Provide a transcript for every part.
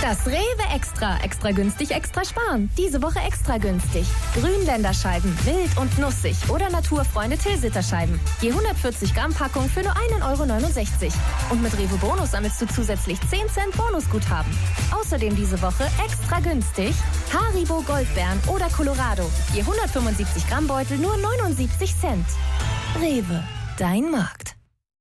Das Rewe Extra. Extra günstig, extra sparen. Diese Woche extra günstig. Grünländerscheiben, wild und nussig oder Naturfreunde Tilsiterscheiben. Je 140 Gramm Packung für nur 1,69 €. Und mit Rewe Bonus sammelst du zusätzlich 10 Cent Bonusguthaben. Außerdem diese Woche extra günstig Haribo Goldbeeren oder Colorado. Je 175 Gramm Beutel nur 79 Cent. Rewe, dein Markt.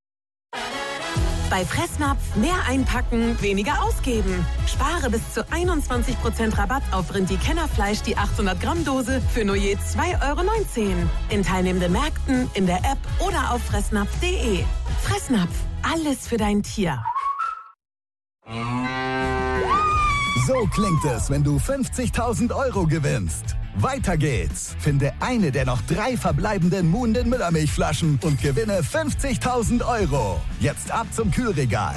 Bei Fressnapf mehr einpacken, weniger ausgeben. Spare bis zu 21% Rabatt auf Rindi-Kennerfleisch die 800 Gramm Dose für nur je 2,19 € in teilnehmenden Märkten, in der App oder auf fressnapf.de. Fressnapf, alles für dein Tier. So klingt es, wenn du 50.000 € gewinnst. Weiter geht's. Finde eine der noch 3 verbleibenden Muhnden Müllermilchflaschen und gewinne 50.000 €. Jetzt ab zum Kühlregal.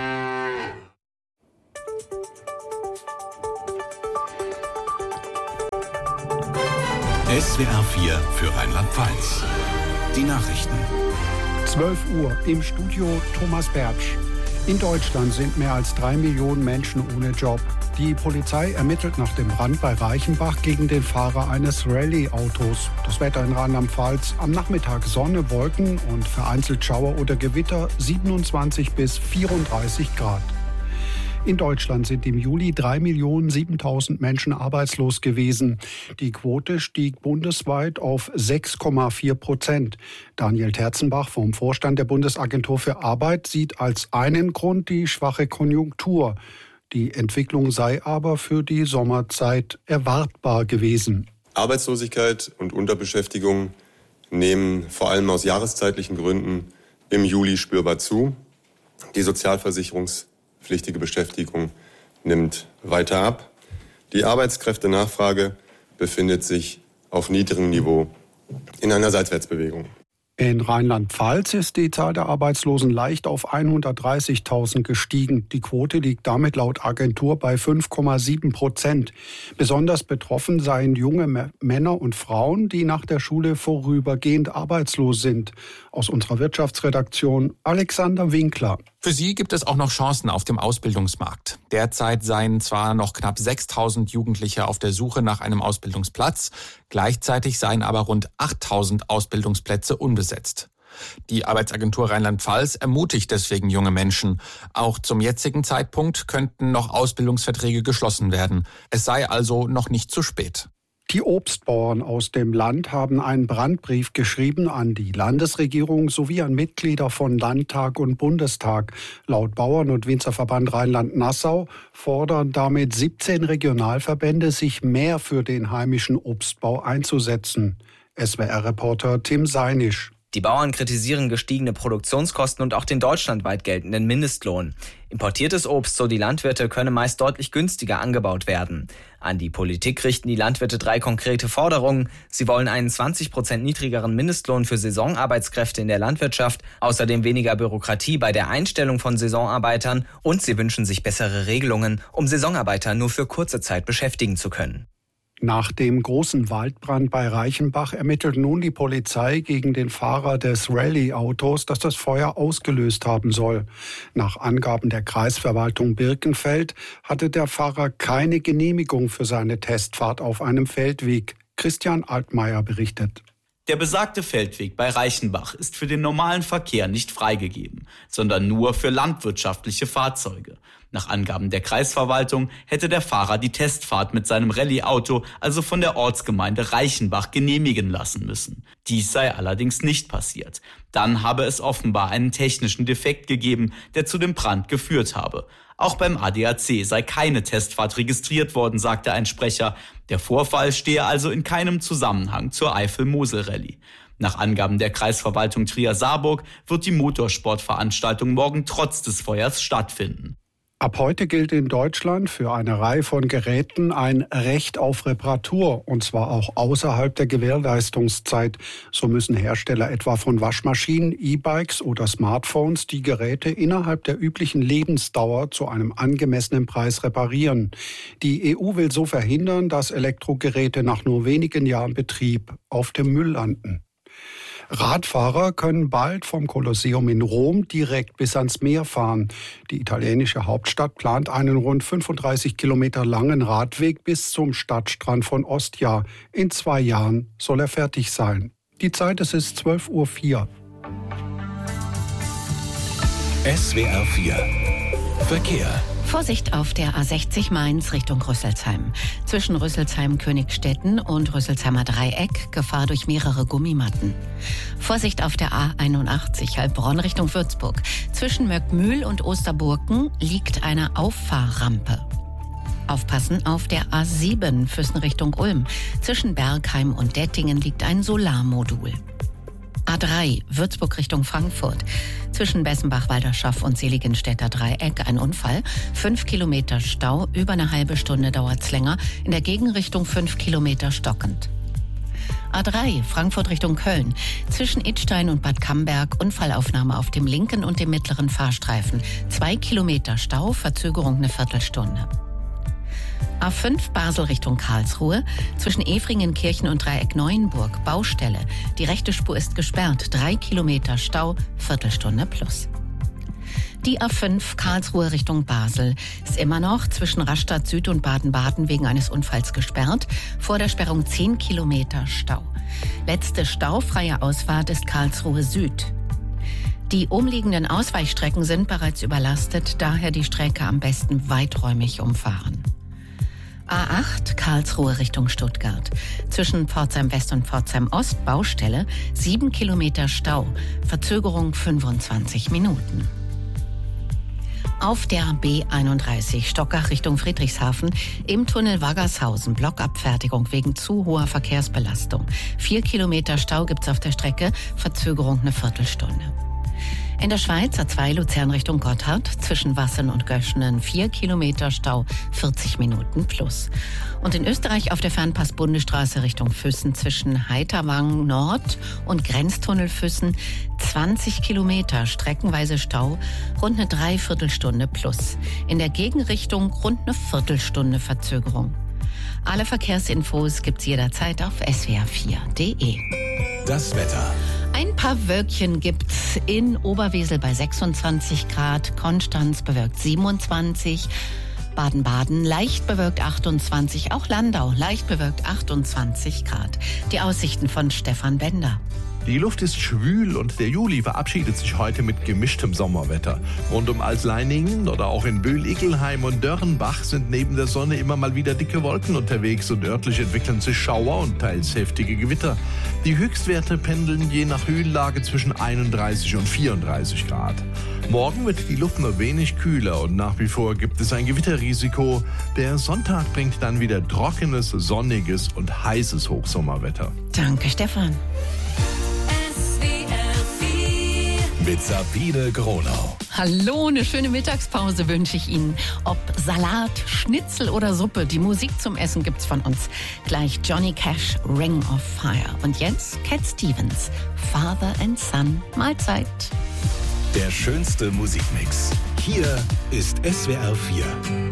SWR 4 für Rheinland-Pfalz. Die Nachrichten. 12 Uhr im Studio Thomas Bertsch. In Deutschland sind mehr als 3 Millionen Menschen ohne Job. Die Polizei ermittelt nach dem Brand bei Reichenbach gegen den Fahrer eines Rallye-Autos. Das Wetter in Rheinland-Pfalz: am Nachmittag Sonne, Wolken und vereinzelt Schauer oder Gewitter, 27 bis 34 Grad. In Deutschland sind im Juli 3.007.000 Menschen arbeitslos gewesen. Die Quote stieg bundesweit auf 6,4%. Daniel Terzenbach vom Vorstand der Bundesagentur für Arbeit sieht als einen Grund die schwache Konjunktur. Die Entwicklung sei aber für die Sommerzeit erwartbar gewesen. Arbeitslosigkeit und Unterbeschäftigung nehmen vor allem aus jahreszeitlichen Gründen im Juli spürbar zu. Die sozialversicherungspflichtige Beschäftigung nimmt weiter ab. Die Arbeitskräftenachfrage befindet sich auf niedrigem Niveau in einer Seitwärtsbewegung. In Rheinland-Pfalz ist die Zahl der Arbeitslosen leicht auf 130.000 gestiegen. Die Quote liegt damit laut Agentur bei 5,7%. Besonders betroffen seien junge Männer und Frauen, die nach der Schule vorübergehend arbeitslos sind. Aus unserer Wirtschaftsredaktion Alexander Winkler. Für sie gibt es auch noch Chancen auf dem Ausbildungsmarkt. Derzeit seien zwar noch knapp 6.000 Jugendliche auf der Suche nach einem Ausbildungsplatz, gleichzeitig seien aber rund 8.000 Ausbildungsplätze unbesetzt. Die Arbeitsagentur Rheinland-Pfalz ermutigt deswegen junge Menschen. Auch zum jetzigen Zeitpunkt könnten noch Ausbildungsverträge geschlossen werden. Es sei also noch nicht zu spät. Die Obstbauern aus dem Land haben einen Brandbrief geschrieben an die Landesregierung sowie an Mitglieder von Landtag und Bundestag. Laut Bauern- und Winzerverband Rheinland-Nassau fordern damit 17 Regionalverbände, sich mehr für den heimischen Obstbau einzusetzen. SWR-Reporter Tim Seinisch. Die Bauern kritisieren gestiegene Produktionskosten und auch den deutschlandweit geltenden Mindestlohn. Importiertes Obst, so die Landwirte, könne meist deutlich günstiger angebaut werden. An die Politik richten die Landwirte 3 konkrete Forderungen. Sie wollen einen 20% niedrigeren Mindestlohn für Saisonarbeitskräfte in der Landwirtschaft, außerdem weniger Bürokratie bei der Einstellung von Saisonarbeitern und sie wünschen sich bessere Regelungen, um Saisonarbeiter nur für kurze Zeit beschäftigen zu können. Nach dem großen Waldbrand bei Reichenbach ermittelt nun die Polizei gegen den Fahrer des Rallye-Autos, das das Feuer ausgelöst haben soll. Nach Angaben der Kreisverwaltung Birkenfeld hatte der Fahrer keine Genehmigung für seine Testfahrt auf einem Feldweg. Christian Altmaier berichtet. Der besagte Feldweg bei Reichenbach ist für den normalen Verkehr nicht freigegeben, sondern nur für landwirtschaftliche Fahrzeuge. Nach Angaben der Kreisverwaltung hätte der Fahrer die Testfahrt mit seinem Rallye-Auto also von der Ortsgemeinde Reichenbach genehmigen lassen müssen. Dies sei allerdings nicht passiert. Dann habe es offenbar einen technischen Defekt gegeben, der zu dem Brand geführt habe. Auch beim ADAC sei keine Testfahrt registriert worden, sagte ein Sprecher. Der Vorfall stehe also in keinem Zusammenhang zur Eifel-Mosel-Rallye. Nach Angaben der Kreisverwaltung Trier-Saarburg wird die Motorsportveranstaltung morgen trotz des Feuers stattfinden. Ab heute gilt in Deutschland für eine Reihe von Geräten ein Recht auf Reparatur, und zwar auch außerhalb der Gewährleistungszeit. So müssen Hersteller etwa von Waschmaschinen, E-Bikes oder Smartphones die Geräte innerhalb der üblichen Lebensdauer zu einem angemessenen Preis reparieren. Die EU will so verhindern, dass Elektrogeräte nach nur wenigen Jahren Betrieb auf dem Müll landen. Radfahrer können bald vom Kolosseum in Rom direkt bis ans Meer fahren. Die italienische Hauptstadt plant einen rund 35 Kilometer langen Radweg bis zum Stadtstrand von Ostia. In 2 Jahren soll er fertig sein. Die Zeit, es ist 12:04 Uhr. SWR 4 Verkehr. Vorsicht auf der A60 Mainz Richtung Rüsselsheim. Zwischen Rüsselsheim-Königstetten und Rüsselsheimer Dreieck Gefahr durch mehrere Gummimatten. Vorsicht auf der A81 Heilbronn Richtung Würzburg. Zwischen Möckmühl und Osterburken liegt eine Auffahrrampe. Aufpassen auf der A7 Füssen Richtung Ulm. Zwischen Bergheim und Dettingen liegt ein Solarmodul. A3 Würzburg Richtung Frankfurt. Zwischen Bessenbach-Walderschaff und Seligenstädter Dreieck ein Unfall. 5 Kilometer Stau, über eine halbe Stunde dauert's länger. In der Gegenrichtung 5 Kilometer stockend. A3 Frankfurt Richtung Köln. Zwischen Idstein und Bad Camberg Unfallaufnahme auf dem linken und dem mittleren Fahrstreifen. 2 Kilometer Stau, Verzögerung eine Viertelstunde. A5 Basel Richtung Karlsruhe. Zwischen Efringenkirchen und Dreieck Neuenburg Baustelle. Die rechte Spur ist gesperrt. 3 Kilometer Stau, Viertelstunde plus. Die A5 Karlsruhe Richtung Basel ist immer noch zwischen Rastatt Süd und Baden-Baden wegen eines Unfalls gesperrt. Vor der Sperrung 10 Kilometer Stau. Letzte staufreie Ausfahrt ist Karlsruhe Süd. Die umliegenden Ausweichstrecken sind bereits überlastet, daher die Strecke am besten weiträumig umfahren. A8 Karlsruhe Richtung Stuttgart. Zwischen Pforzheim West und Pforzheim Ost Baustelle 7 Kilometer Stau. Verzögerung 25 Minuten. Auf der B31 Stockach Richtung Friedrichshafen im Tunnel Waggershausen Blockabfertigung wegen zu hoher Verkehrsbelastung. 4 Kilometer Stau gibt's auf der Strecke, Verzögerung eine Viertelstunde. In der Schweiz A2 Luzern Richtung Gotthard, zwischen Wassen und Göschenen 4 Kilometer Stau, 40 Minuten plus. Und in Österreich auf der Fernpass-Bundesstraße Richtung Füssen zwischen Heiterwang Nord und Grenztunnel Füssen 20 Kilometer, streckenweise Stau, rund eine Dreiviertelstunde plus. In der Gegenrichtung rund eine Viertelstunde Verzögerung. Alle Verkehrsinfos gibt's jederzeit auf swr4.de. Das Wetter. Ein paar Wölkchen gibt's in Oberwesel bei 26 Grad, Konstanz bewölkt 27, Baden-Baden leicht bewölkt 28, auch Landau leicht bewölkt 28 Grad. Die Aussichten von Stefan Bender. Die Luft ist schwül und der Juli verabschiedet sich heute mit gemischtem Sommerwetter. Rund um Altleiningen oder auch in Böhl-Ickelheim und Dörrenbach sind neben der Sonne immer mal wieder dicke Wolken unterwegs und örtlich entwickeln sich Schauer und teils heftige Gewitter. Die Höchstwerte pendeln je nach Höhenlage zwischen 31 und 34 Grad. Morgen wird die Luft nur wenig kühler und nach wie vor gibt es ein Gewitterrisiko. Der Sonntag bringt dann wieder trockenes, sonniges und heißes Hochsommerwetter. Danke, Stefan. Mit Sabine Gronau. Hallo, eine schöne Mittagspause wünsche ich Ihnen. Ob Salat, Schnitzel oder Suppe, die Musik zum Essen gibt's von uns. Gleich Johnny Cash, Ring of Fire. Und jetzt Cat Stevens, Father and Son, Mahlzeit. Der schönste Musikmix. Hier ist SWR 4.